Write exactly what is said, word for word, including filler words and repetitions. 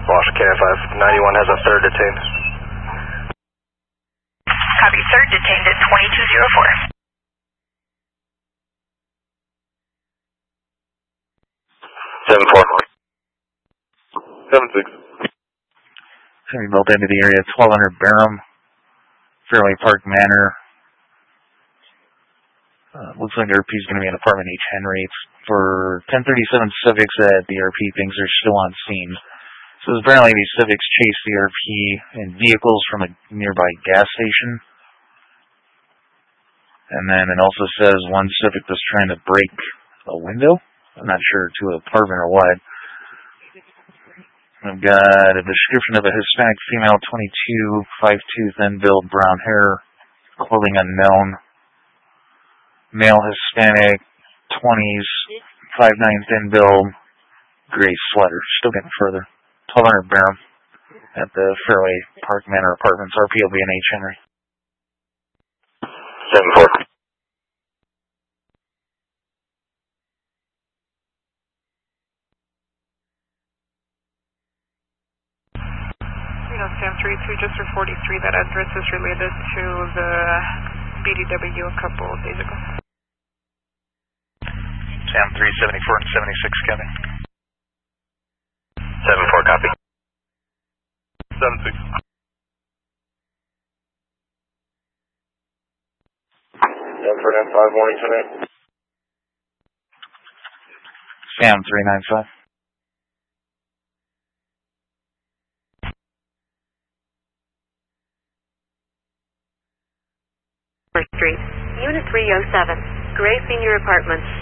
Washington K F five ninety-one has a third detained. Copy, third detained at twenty-two oh four. seven four. seven six. Heavy built into the area, twelve hundred Barham, Fairway Park Manor. Uh, looks like the R P is going to be an apartment H Henry. It's for ten thirty-seven Civics that the R P thinks are still on scene. So apparently these Civics chased the R P in vehicles from a nearby gas station. And then it also says one Civic was trying to break a window. I'm not sure to an apartment or what. I've got a description of a Hispanic female, twenty-two, five two, thin build, brown hair, clothing unknown. Male Hispanic, twenties, five nine, thin build, gray sweater. Still getting further. twelve hundred Barham at the Fairway Park Manor Apartments, R P O B and H Henry. seven four. Sam three two, just for forty-three, that address is related to the B D W a couple of days ago. Sam three seventy-four and seventy-six, Kevin. seven four, copy. seven six. seven four nine five, Warrington eight. Sam three nine five. Street, Unit three oh seven, Gray Senior Apartments.